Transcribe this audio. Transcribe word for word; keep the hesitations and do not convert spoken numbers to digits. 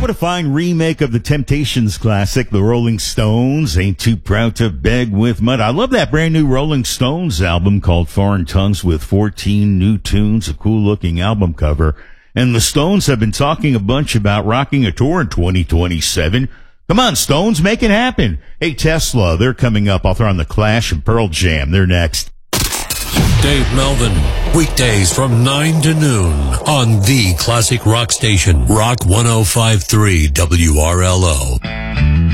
What a fine remake of the Temptations classic, The Rolling Stones, Ain't Too Proud to Beg with Mud. I love that brand new Rolling Stones album called Foreign Tongues with fourteen new tunes, a cool looking album cover. And the Stones have been talking a bunch about rocking a tour in twenty twenty-seven. Come on, Stones, make it happen. Hey, Tesla, they're coming up. I'll throw on The Clash and Pearl Jam. They're next. Dave Melvin, weekdays from nine to noon on the classic rock station, Rock one oh five point three W R L O.